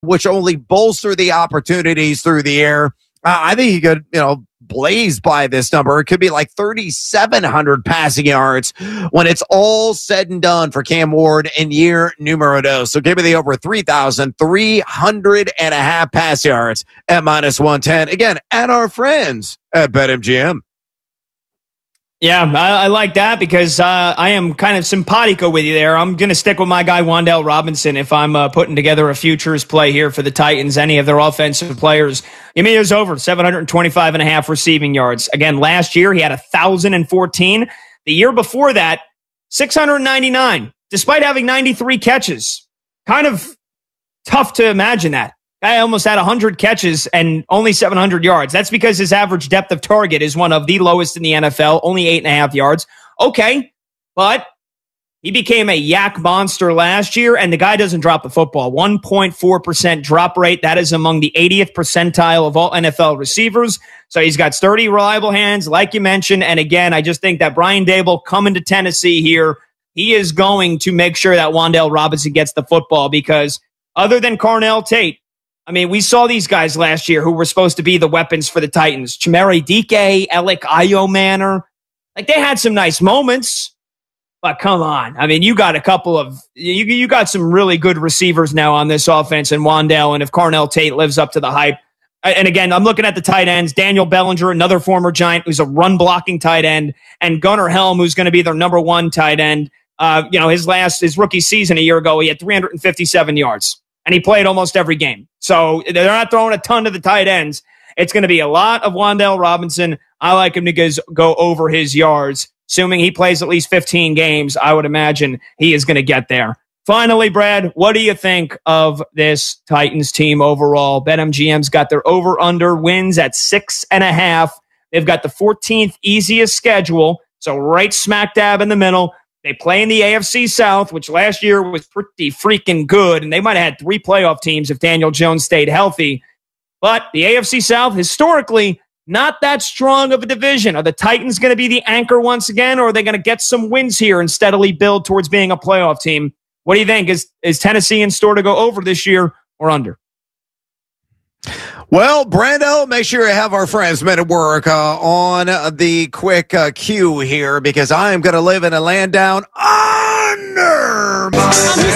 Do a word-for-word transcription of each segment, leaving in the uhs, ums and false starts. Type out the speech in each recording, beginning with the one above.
which only bolster the opportunities through the air. Uh, I think he could, you know, blaze by this number. It could be like thirty-seven hundred passing yards when it's all said and done for Cam Ward in year numero dos. So give me the over three thousand three hundred and a half pass yards at minus one ten. Again, at our friends at BetMGM. Yeah, I, I like that because uh, I am kind of simpatico with you there. I'm going to stick with my guy, Wan'Dale Robinson, if I'm uh, putting together a futures play here for the Titans, any of their offensive players. Give me his over, seven twenty-five and a half receiving yards. Again, last year he had one thousand fourteen. The year before that, six hundred ninety-nine, despite having ninety-three catches. Kind of tough to imagine that. Guy almost had one hundred catches and only seven hundred yards. That's because his average depth of target is one of the lowest in the N F L, only eight and a half yards. Okay, but he became a yak monster last year, and the guy doesn't drop the football. one point four percent drop rate. That is among the eightieth percentile of all N F L receivers. So he's got sturdy, reliable hands, like you mentioned. And again, I just think that Brian Daboll coming to Tennessee here, he is going to make sure that Wan'Dale Robinson gets the football because other than Carnell Tate, I mean, we saw these guys last year who were supposed to be the weapons for the Titans. Chimere Dike, Alec Ayomanor. Like, they had some nice moments, but come on. I mean, you got a couple of, you, you got some really good receivers now on this offense and Wan'Dale, and if Carnell Tate lives up to the hype. And again, I'm looking at the tight ends. Daniel Bellinger, another former Giant, who's a run-blocking tight end, and Gunnar Helm, who's going to be their number one tight end. Uh, you know, his last, his rookie season a year ago, he had three hundred fifty-seven yards. And he played almost every game. So they're not throwing a ton to the tight ends. It's going to be a lot of Wan'Dale Robinson. I like him to go over his yards. Assuming he plays at least fifteen games, I would imagine he is going to get there. Finally, Brad, what do you think of this Titans team overall? BetMGM's got their over-under wins at six and a half. They've got the fourteenth easiest schedule, so right smack dab in the middle. They play in the A F C South, which last year was pretty freaking good, and they might have had three playoff teams if Daniel Jones stayed healthy. But the A F C South, historically, not that strong of a division. Are the Titans going to be the anchor once again, or are they going to get some wins here and steadily build towards being a playoff team? What do you think? Is, is Tennessee in store to go over this year or under? Well, Brando, make sure you have our friends Men at Work uh, on the quick uh, cue here because I am going to live in a land down under my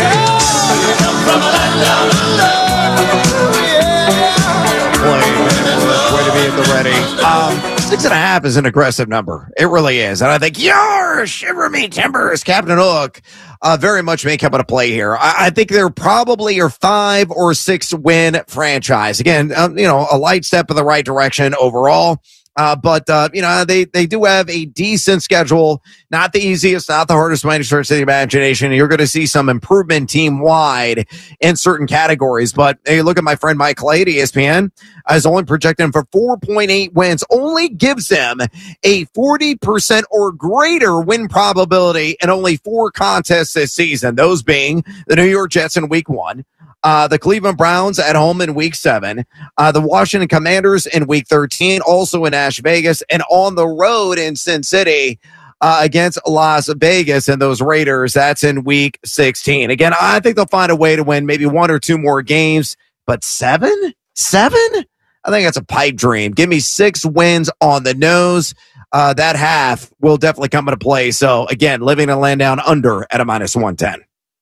Way to be at the ready. Um, six and a half is an aggressive number. It really is. And I think, your shiver me timbers, Captain Hook. Uh, very much may come into play here. I, I think they're probably your five or six win franchise. Again, um, you know, a light step in the right direction overall. Uh, but, uh, you know, they, they do have a decent schedule. Not the easiest, not the hardest way to stretch the imagination. You're going to see some improvement team-wide in certain categories. But hey, look at my friend Mike Clay at E S P N. I was only projecting for four point eight wins. Only gives them a forty percent or greater win probability in only four contests this season. Those being the New York Jets in week one. Uh, the Cleveland Browns at home in week seven, uh, the Washington Commanders in week thirteen, also in Las Vegas, and on the road in Sin City uh, against Las Vegas and those Raiders. That's in week sixteen. Again, I think they'll find a way to win maybe one or two more games, but seven? Seven? I think that's a pipe dream. Give me six wins on the nose. Uh, that half will definitely come into play. So again, living a land down under at a minus one ten.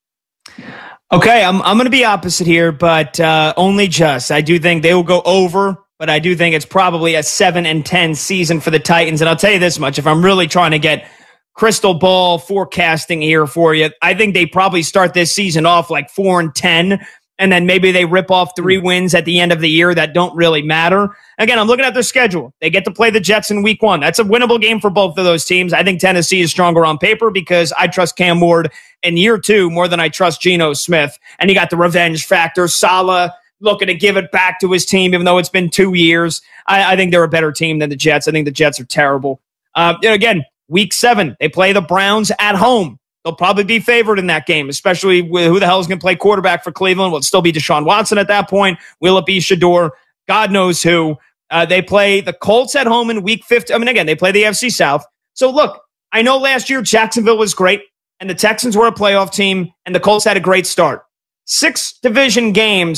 Okay, I'm I'm going to be opposite here, but uh, only just. I do think they will go over, but I do think it's probably a seven and ten season for the Titans. And I'll tell you this much: if I'm really trying to get crystal ball forecasting here for you, I think they probably start this season off like four and ten, and then maybe they rip off three wins at the end of the year that don't really matter. Again, I'm looking at their schedule. They get to play the Jets in week one. That's a winnable game for both of those teams. I think Tennessee is stronger on paper because I trust Cam Ward in year two more than I trust Geno Smith. And you got the revenge factor. Saleh looking to give it back to his team, even though it's been two years. I, I think they're a better team than the Jets. I think the Jets are terrible. Uh, and again, week seven, they play the Browns at home. They'll probably be favored in that game, especially with who the hell is going to play quarterback for Cleveland. Will it still be Deshaun Watson at that point? Will it be Shador? God knows who. Uh, they play the Colts at home in week fifty. I mean, again, they play the A F C South. So look, I know last year Jacksonville was great and the Texans were a playoff team and the Colts had a great start. Six division games.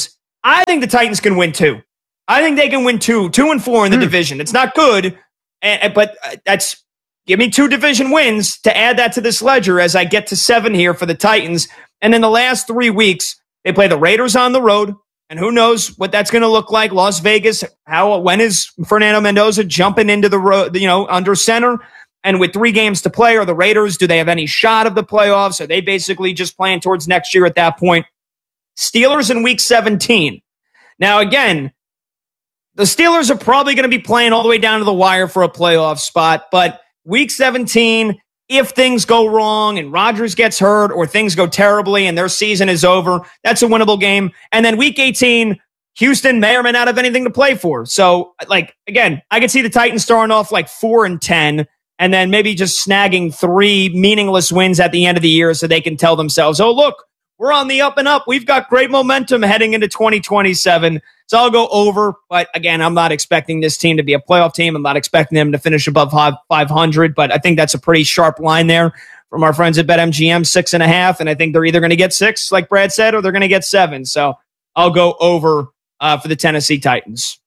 I think the Titans can win two. I think they can win two, two and four in the hmm. division. It's not good, and, but that's give me two division wins to add that to this ledger as I get to seven here for the Titans. And in the last three weeks, they play the Raiders on the road, and who knows what that's going to look like. Las Vegas, how when is Fernando Mendoza jumping into the road, you know, under center? And with three games to play, are the Raiders, do they have any shot of the playoffs? Are they basically just playing towards next year at that point? Steelers in week seventeen. Now, again, the Steelers are probably going to be playing all the way down to the wire for a playoff spot, but week seventeen, if things go wrong and Rodgers gets hurt or things go terribly and their season is over, that's a winnable game. And then week eighteen, Houston may or may not have anything to play for. So, like, again, I could see the Titans starting off like four and ten and then maybe just snagging three meaningless wins at the end of the year so they can tell themselves, oh, look, we're on the up and up. We've got great momentum heading into twenty twenty-seven. So I'll go over. But again, I'm not expecting this team to be a playoff team. I'm not expecting them to finish above five hundred. But I think that's a pretty sharp line there from our friends at BetMGM, six and a half. And I think they're either going to get six, like Brad said, or they're going to get seven. So I'll go over uh, for the Tennessee Titans.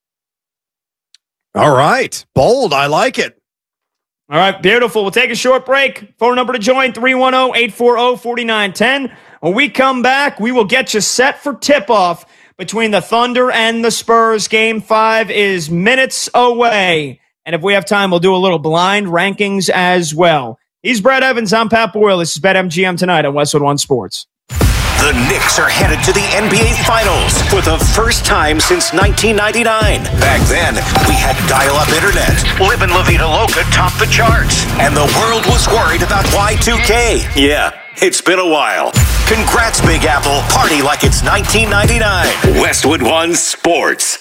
All right. Bold. I like it. All right. Beautiful. We'll take a short break. Phone number to join, three one zero, eight four zero, four nine one zero. When we come back, we will get you set for tip-off between the Thunder and the Spurs. Game five is minutes away. And if we have time, we'll do a little blind rankings as well. He's Brad Evans. I'm Pat Boyle. This is BetMGM tonight on Westwood One Sports. The Knicks are headed to the N B A Finals for the first time since nineteen ninety-nine. Back then, we had dial-up internet. Livin' La Vida Loca topped the charts. And the world was worried about Y two K. Yeah, it's been a while. Congrats, Big Apple. Party like it's nineteen ninety-nine. Westwood One Sports.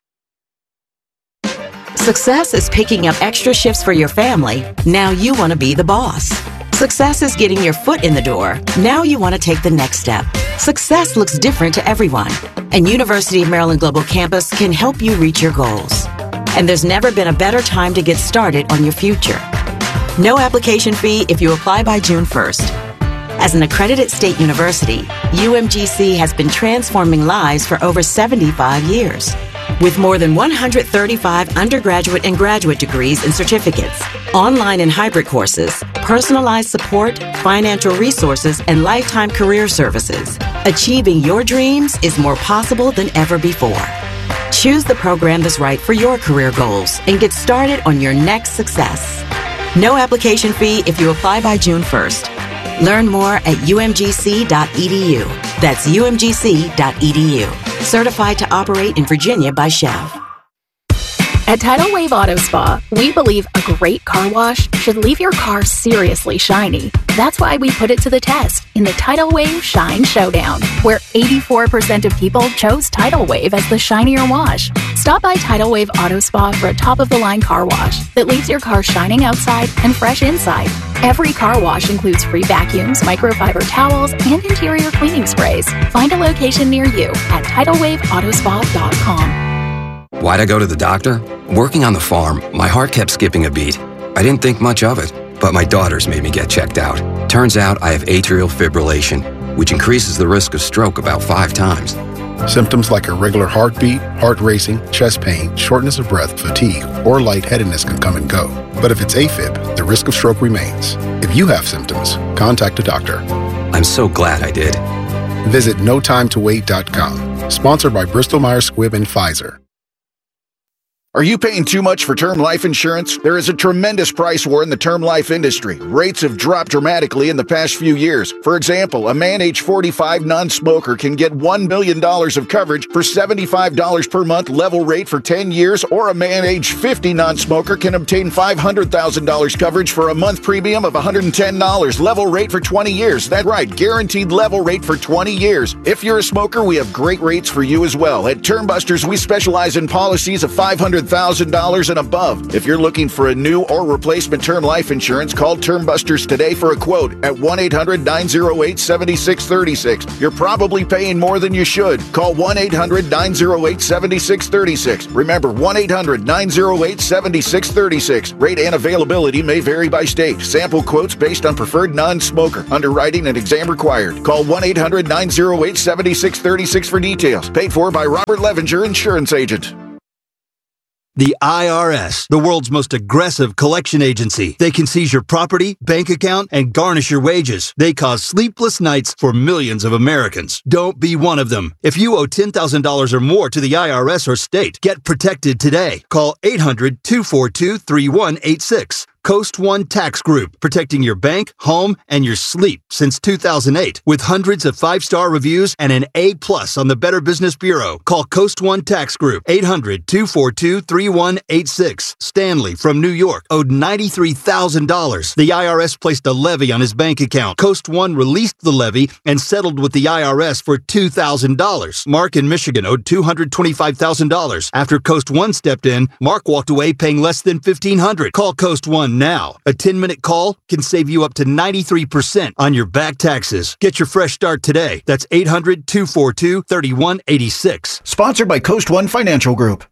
Success is picking up extra shifts for your family. Now you want to be the boss. Success is getting your foot in the door. Now you want to take the next step. Success looks different to everyone, and University of Maryland Global Campus can help you reach your goals. And there's never been a better time to get started on your future. No application fee if you apply by June first. As an accredited state university, U M G C has been transforming lives for over seventy-five years. With more than one hundred thirty-five undergraduate and graduate degrees and certificates, online and hybrid courses, personalized support, financial resources, and lifetime career services, achieving your dreams is more possible than ever before. Choose the program that's right for your career goals and get started on your next success. No application fee if you apply by June first. Learn more at U M G C dot E D U. That's U M G C dot E D U. Certified to operate in Virginia by Chev. At Tidal Wave Auto Spa, we believe a great car wash should leave your car seriously shiny. That's why we put it to the test in the Tidal Wave Shine Showdown, where eighty-four percent of people chose Tidal Wave as the shinier wash. Stop by Tidal Wave Auto Spa for a top-of-the-line car wash that leaves your car shining outside and fresh inside. Every car wash includes free vacuums, microfiber towels, and interior cleaning sprays. Find a location near you at tidal wave auto spa dot com. Why'd I go to the doctor? Working on the farm, my heart kept skipping a beat. I didn't think much of it, but my daughters made me get checked out. Turns out I have atrial fibrillation, which increases the risk of stroke about five times. Symptoms like irregular heartbeat, heart racing, chest pain, shortness of breath, fatigue, or lightheadedness can come and go. But if it's AFib, the risk of stroke remains. If you have symptoms, contact a doctor. I'm so glad I did. Visit no time to wait dot com. Sponsored by Bristol Myers Squibb and Pfizer. Are you paying too much for term life insurance? There is a tremendous price war in the term life industry. Rates have dropped dramatically in the past few years. For example, a man age forty-five non-smoker can get one million dollars of coverage for seventy-five dollars per month level rate for ten years, or a man age fifty non-smoker can obtain five hundred thousand dollars coverage for a month premium of one hundred ten dollars level rate for twenty years. That's right, guaranteed level rate for twenty years. If you're a smoker, we have great rates for you as well. At Term Busters, we specialize in policies of five hundred hundred thousand dollars and above. If you're looking for a new or replacement term life insurance, call Term Busters today for a quote at one eight hundred nine oh eight seven six three six. You're probably paying more than you should. Call one eight hundred nine oh eight seven six three six. Remember, one eight hundred nine oh eight seven six three six. Rate and availability may vary by state. Sample quotes based on preferred non-smoker. Underwriting and exam required. Call one eight hundred nine oh eight seven six three six for details. Paid for by Robert Levenger, insurance agent. The I R S, the world's most aggressive collection agency. They can seize your property, bank account, and garnish your wages. They cause sleepless nights for millions of Americans. Don't be one of them. If you owe ten thousand dollars or more to the I R S or state, get protected today. Call eight hundred two four two three one eight six. Coast One Tax Group, protecting your bank, home, and your sleep since two thousand eight. With hundreds of five-star reviews and an A plus on the Better Business Bureau. Call Coast One Tax Group, eight hundred two four two three one eight six. Stanley from New York owed ninety-three thousand dollars. The I R S placed a levy on his bank account. Coast One released the levy and settled with the I R S for two thousand dollars. Mark in Michigan owed two hundred twenty-five thousand dollars. After Coast One stepped in, Mark walked away paying less than fifteen hundred dollars. Call Coast One now. A ten-minute call can save you up to ninety-three percent on your back taxes. Get your fresh start today. That's eight hundred two four two three one eight six. Sponsored by Coast One Financial Group.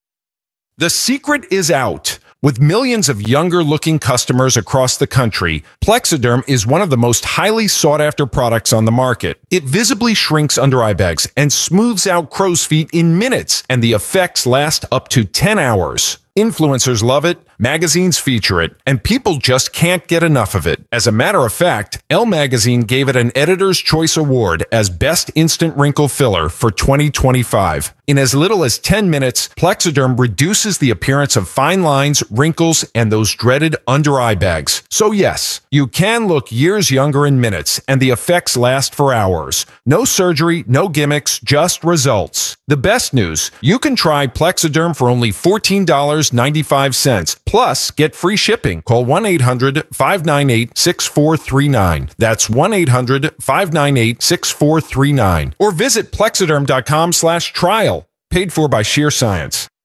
The secret is out. With millions of younger-looking customers across the country, Plexiderm is one of the most highly sought-after products on the market. It visibly shrinks under-eye bags and smooths out crow's feet in minutes, and the effects last up to ten hours. Influencers love it, magazines feature it, and people just can't get enough of it. As a matter of fact, Elle Magazine gave it an Editor's Choice Award as Best Instant Wrinkle Filler for twenty twenty-five. In as little as ten minutes, Plexiderm reduces the appearance of fine lines, wrinkles, and those dreaded under-eye bags. So yes, you can look years younger in minutes, and the effects last for hours. No surgery, no gimmicks, just results. The best news, you can try Plexiderm for only fourteen dollars and ninety-five cents. Plus, get free shipping. Call one eight hundred five nine eight six four three nine. That's one eight hundred five nine eight six four three nine. Or visit plexiderm dot com slash trial. Paid for by Sheer Science.